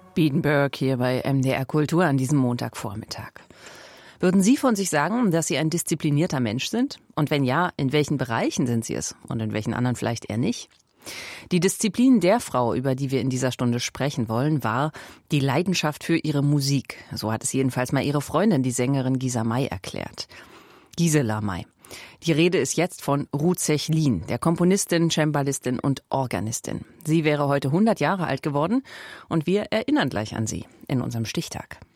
Biedenberg hier bei MDR Kultur an diesem Montagvormittag. Würden Sie von sich sagen, dass Sie ein disziplinierter Mensch sind? Und wenn ja, in welchen Bereichen sind Sie es? Und in welchen anderen vielleicht eher nicht? Die Disziplin der Frau, über die wir in dieser Stunde sprechen wollen, war die Leidenschaft für ihre Musik. So hat es jedenfalls mal ihre Freundin, die Sängerin Gisa May, erklärt. Gisela May. Die Rede ist jetzt von Ruth Sechlin, der Komponistin, Cembalistin und Organistin. Sie wäre heute 100 Jahre alt geworden und wir erinnern gleich an sie in unserem Stichtag.